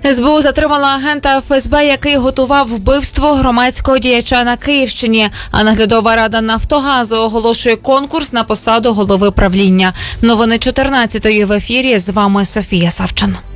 СБУ затримала агента ФСБ, який готував вбивство громадського діяча на Київщині. А наглядова рада «Нафтогазу» оголошує конкурс на посаду голови правління. Новини 14-ї в ефірі. З вами Софія Савчан.